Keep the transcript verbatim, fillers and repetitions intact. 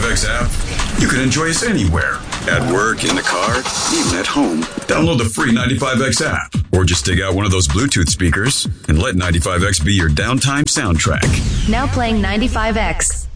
X app, you can enjoy us anywhere. At work, in the car, even at home. Download the free ninety-five X app. Or just dig out one of those Bluetooth speakers and let ninety-five X be your downtime soundtrack. Now playing ninety-five X.